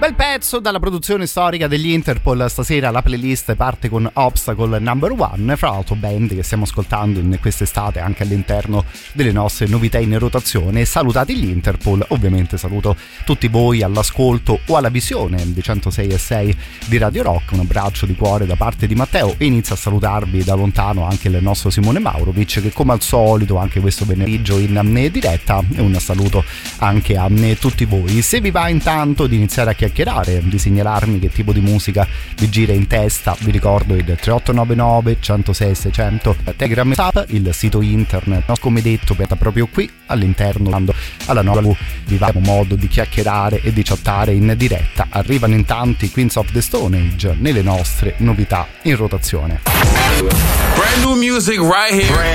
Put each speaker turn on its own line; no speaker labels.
Bel pezzo dalla produzione storica degli Interpol. Stasera la playlist parte con Obstacle Number One, fra l'altro band che stiamo ascoltando in quest'estate anche all'interno delle nostre novità in rotazione. Salutati gli Interpol, ovviamente saluto tutti voi all'ascolto o alla visione di 106.6 di Radio Rock. Un abbraccio di cuore da parte di Matteo e inizia a salutarvi da lontano anche il nostro Simone Maurovic, che come al solito anche questo pomeriggio in diretta, e un saluto anche a tutti voi. Se vi va intanto di iniziare a chiacchierare, di segnalarmi che tipo di musica vi gira in testa, vi ricordo il 3899 106 600, Telegram, il sito internet, come detto, proprio qui all'interno alla nuova vi va modo di chiacchierare e di chattare in diretta. Arrivano in tanti Queens of the Stone Age nelle nostre novità in rotazione.
Brand new music right here.